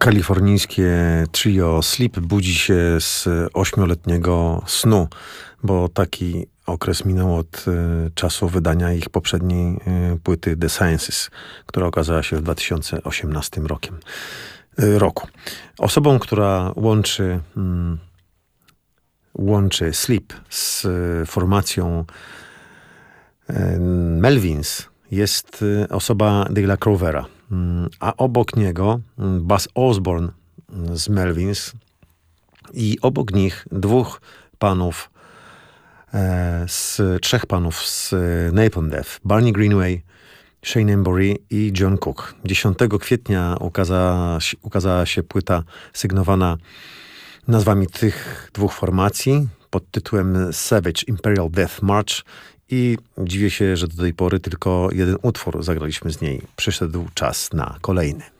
Kalifornijskie trio Sleep budzi się z 8-letniego snu, bo taki okres minął od czasu wydania ich poprzedniej płyty The Sciences, która okazała się w 2018 roku. Osobą, która łączy Sleep z formacją Melvins, jest osoba Dale'a Crovera, a obok niego Buzz Osborne z Melvins i obok nich trzech panów z Napalm Death, Barney Greenway, Shane Embury i John Cook. 10 kwietnia ukazała się płyta sygnowana nazwami tych dwóch formacji pod tytułem Savage Imperial Death March i dziwię się, że do tej pory tylko jeden utwór zagraliśmy z niej. Przyszedł czas na kolejny.